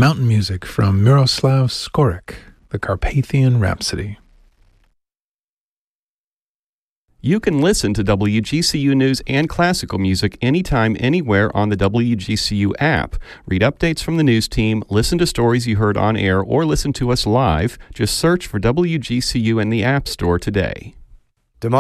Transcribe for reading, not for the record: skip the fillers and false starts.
Mountain music from Miroslav Skorik, The Carpathian Rhapsody. You can listen to WGCU News and classical music anytime, anywhere on the WGCU app. Read updates from the news team, listen to stories you heard on air, or listen to us live. Just search for WGCU in the App Store today.